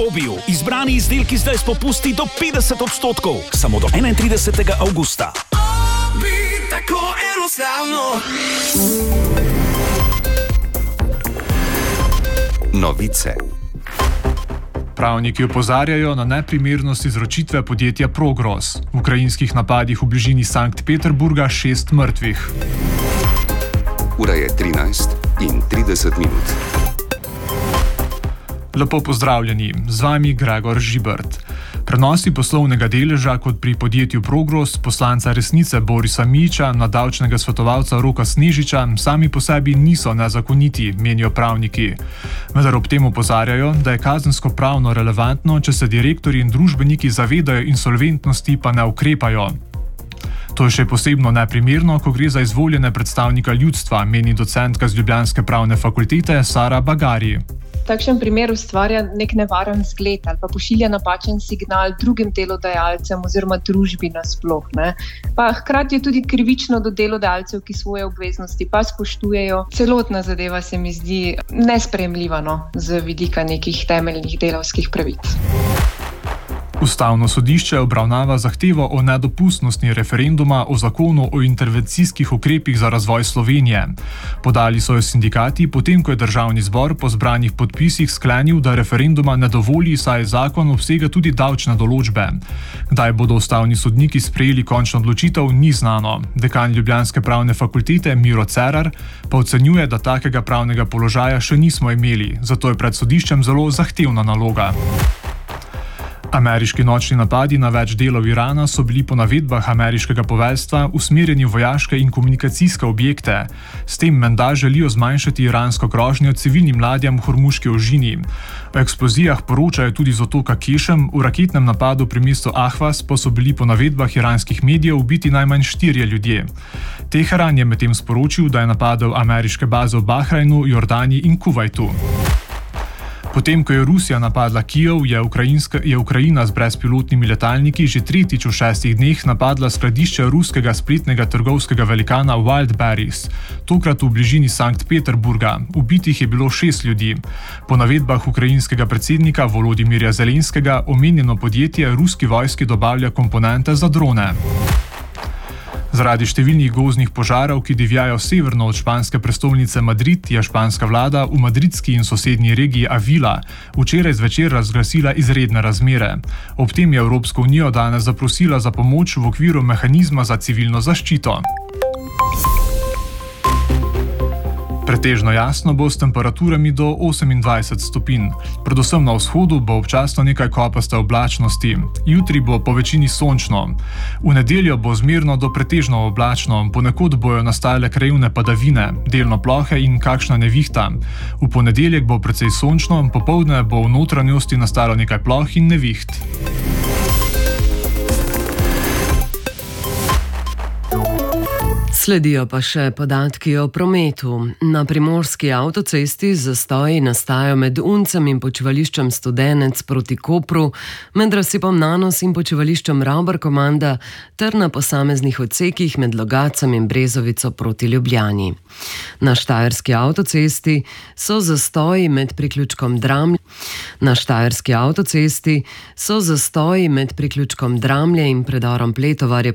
Obiju. Izbrani izdelki zdaj s popusti do 50%. Samo do 31. avgusta. Obi, tako enostavno. Novice. Pravniki opozarjajo na neprimernost izročitve podjetja Progros. V ukrajinskih napadih v bližini Sankt Peterburga 6 mrtvih. Ura je 13:30. Lepo pozdravljeni, z vami Gregor Žibert. Prenosi poslovnega deleža kot pri podjetju Progros, poslanca Resnice Borisa Mijića na davčnega svetovalca Roka Snežiča sami po sebi niso nezakoniti, menijo pravniki. Vendar ob tem opozarjajo, da je kazensko pravno relevantno, če se direktorji in družbeniki zavedajo insolventnosti pa ne ukrepajo. To je še posebno neprimerno, ko gre za izvoljene predstavnika ljudstva, meni docentka z ljubljanske pravne fakultete Sara Bagari. Takšen primer ustvarja nek nevaren zgled ali pa pošilja napačen signal drugim delodajalcem oziroma družbi nasploh. Pa hkrati je tudi krivično do delodajalcev, ki svoje obveznosti pa spoštujejo. Celotna zadeva se mi zdi nesprejemljiva z vidika nekih temeljnih delavskih pravic. Ustavno sodišče obravnava zahtevo o nedopustnosti referenduma o zakonu o intervencijskih ukrepih za razvoj Slovenije. Podali so jo sindikati, potem ko je državni zbor po zbranih podpisih sklenil, da referenduma ne dovoli, saj zakon obsega tudi davčne določbe. Kdaj bodo ustavni sodniki sprejeli končno odločitev, ni znano. Dekan ljubljanske pravne fakultete Miro Cerar pa ocenjuje, da takega pravnega položaja še nismo imeli, zato je pred sodiščem zelo zahtevna naloga. Ameriški nočni napadi na več delov Irana so bili po navedbah ameriškega poveljstva usmerjeni v vojaške in komunikacijske objekte. S tem menda želijo zmanjšati iransko grožnjo civilnim ladjam v Hormuški ožini. O eksplozijah poročajo tudi z otoka Kešem, v raketnem napadu pri mestu Ahvaz pa so bili po navedbah iranskih medijev ubiti najmanj 4 ljudje. Teheran je medtem sporočil, da je napadel ameriške baze v Bahrajnu, Jordaniji in Kuvajtu. Potem, ko je Rusija napadla Kijev, je Ukrajina z brezpilotnimi letalniki že tretjič v 6 dneh napadla skladišče ruskega spletnega trgovskega velikana Wildberries, tokrat v bližini Sankt Peterburga. Ubitih je bilo 6 ljudi. Po navedbah ukrajinskega predsednika Volodimirja Zelenskega omenjeno podjetje ruski vojski dobavlja komponente za drone. Zaradi številnih gozdnih požarov, ki divjajo severno od španske prestolnice Madrid, je španska vlada v madridski in sosednji regiji Avila včeraj zvečer razglasila izredne razmere. Ob tem je Evropsko unijo danes zaprosila za pomoč v okviru mehanizma za civilno zaščito. Pretežno jasno bo s temperaturami do 28 stopinj. Predvsem na vzhodu bo občasno nekaj kopaste oblačnosti. Jutri bo po večini sončno. V nedeljo bo zmerno do pretežno oblačno, ponekod bojo nastajale krajevne padavine, delno plohe in kakšna nevihta. V ponedeljek bo precej sončno, popoldne bo v notranjosti nastalo nekaj ploh in neviht. Sledijo pa še podatki o prometu. Na primorski avtocesti zastoji nastajajo med Uncem in počivališčem Studenec proti Kopru, med razcepom Nanos in počivališčem Ravbar-Komanda ter na posameznih odsekih med Logacem in Brezovico proti Ljubljani. Na štajerski avtocesti so zastoji med priključkom Dramlje in predorom Pletovarje